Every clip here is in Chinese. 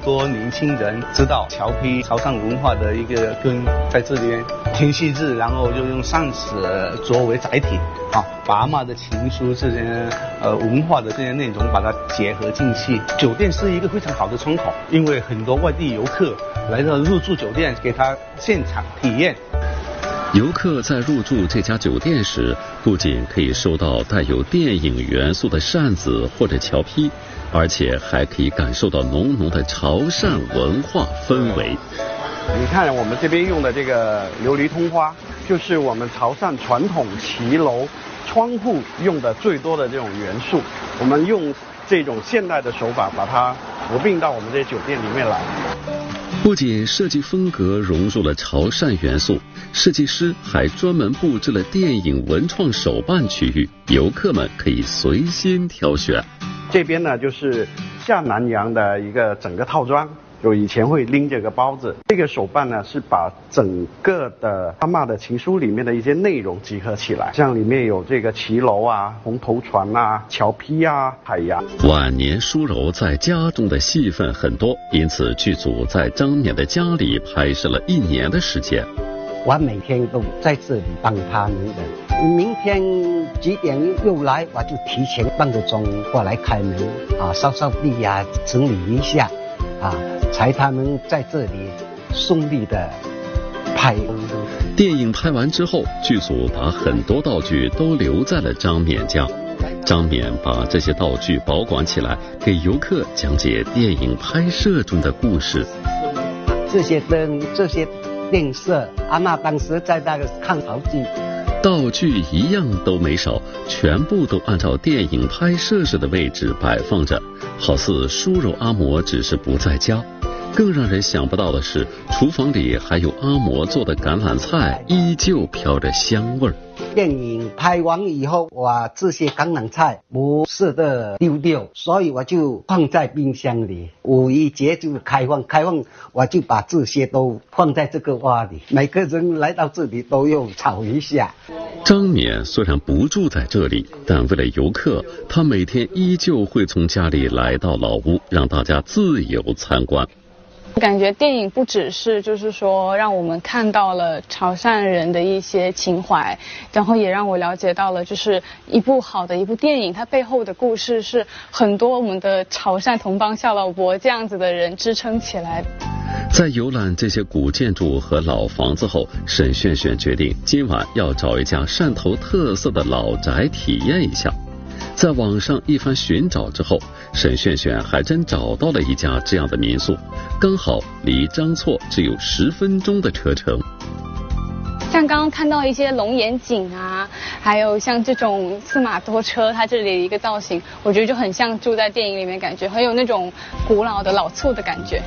多年轻人知道侨批潮汕文化的一个根在这边填细致，然后就用扇子作为载体把阿嬷的情书这些文化的这些内容把它结合进去。酒店是一个非常好的窗口，因为很多外地游客来到入住酒店，给他现场体验。 游客在入住这家酒店时，不仅可以收到带有电影元素的扇子或者侨批，而且还可以感受到浓浓的潮汕文化氛围。 你看我们这边用的这个琉璃通花，就是我们潮汕传统骑楼窗户用的最多的这种元素，我们用这种现代的手法把它合并到我们这些酒店里面来。 不仅设计风格融入了潮汕元素，设计师还专门布置了电影文创手办区域，游客们可以随心挑选。 这边呢就是下南洋的一个整个套装，就以前会拎着个包子，这个手办呢是把整个的阿嬷的情书里面的一些内容集合起来，像里面有这个骑楼啊、红头船啊、侨批啊、海洋。 晚年舒柔在家中的戏份很多，因此剧组在张冕的家里拍摄了1年的时间。 我每天都在这里帮他们的，明天几点又来，我就提前半个钟过来开门扫扫地啊，整理一下才他们在这里顺利的拍。 电影拍完之后，剧组把很多道具都留在了张冕家。张冕把这些道具保管起来，给游客讲解电影拍摄中的故事。 这些灯，这些电视，阿嬷当时在那个看好剧， 道具一样都没少，全部都按照电影拍摄时的位置摆放着，好似舒柔阿嬷只是不在家。更让人想不到的是，厨房里还有阿嬷做的橄榄菜，依旧飘着香味儿。 电影拍完以后，我这些橄榄菜不舍得丢掉，所以我就放在冰箱里。5一节就开放，我就把这些都放在这个碗里，每个人来到这里都要炒一下。 张冕虽然不住在这里，但为了游客，他每天依旧会从家里来到老屋，让大家自由参观。 感觉电影不只是就是说让我们看到了潮汕人的一些情怀，然后也让我了解到了就是一部好的一部电影它背后的故事是很多我们的潮汕同邦小老伯这样子的人支撑起来。 在游览这些古建筑和老房子后，沈炫炫决定今晚要找一家汕头特色的老宅体验一下。在网上一番寻找之后，沈炫炫还真找到了一家这样的民宿，刚好离张厝只有10分钟的车程。 像刚刚看到一些龙眼井啊，还有像这种4马多车，它这里的一个造型，我觉得就很像住在电影里面，感觉很有那种古老的老厝的感觉。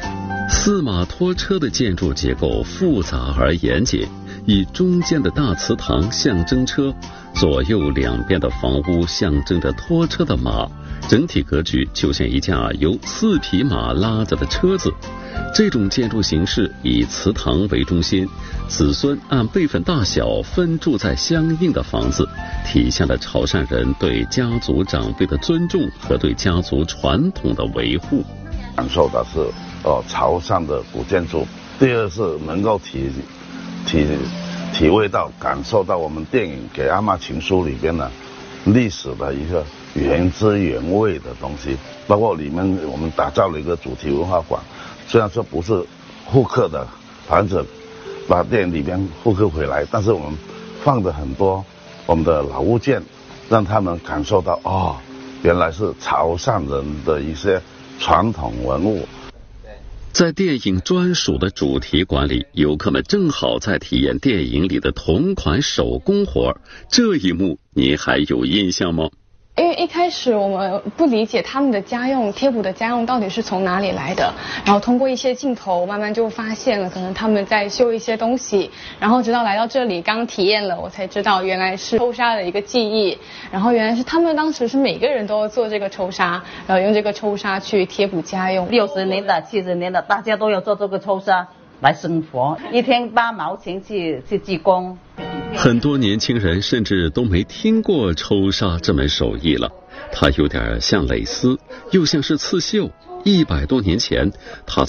4马拖车的建筑结构复杂而严谨，以中间的大祠堂象征车，左右两边的房屋象征着拖车的马，整体格局就像一架由4匹马拉着的车子。这种建筑形式以祠堂为中心，子孙按辈分大小分住在相应的房子，体现了潮汕人对家族长辈的尊重和对家族传统的维护。 感受的是潮汕的古建筑，第二是能够体会到感受到我们电影给阿嬷情书里边的历史的一个原汁原味的东西，包括里面我们打造了一个主题文化馆，虽然说不是复刻的，反正把电影里边复刻回来，但是我们放的很多我们的老物件，让他们感受到原来是潮汕人的一些传统文物。 在电影专属的主题馆里，游客们正好在体验电影里的同款手工活，这一幕你还有印象吗？ 因为一开始我们不理解他们的家用贴补的家用到底是从哪里来的，然后通过一些镜头慢慢就发现了可能他们在修一些东西，然后直到来到这里刚体验了，我才知道原来是抽纱的一个技艺，然后原来是他们当时是每个人都要做这个抽纱，然后用这个抽纱去贴补家用。 60年的70年的大家都要做这个抽纱来生活，一天8毛钱去技工。 很多年轻人甚至都没听过抽纱这门手艺了，它有点像蕾丝，又像是刺绣。100多年前，它